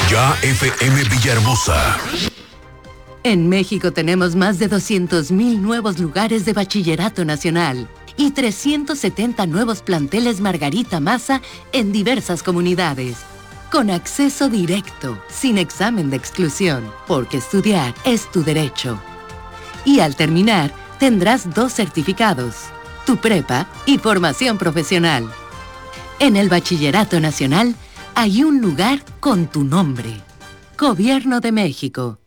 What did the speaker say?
Ya FM Villahermosa. En México tenemos más de 200,000 nuevos lugares de bachillerato nacional y 370 nuevos planteles Margarita Maza en diversas comunidades. Con acceso directo, sin examen de exclusión, porque estudiar es tu derecho. Y al terminar, tendrás 2 certificados, tu prepa y formación profesional. En el Bachillerato Nacional hay un lugar con tu nombre. Gobierno de México.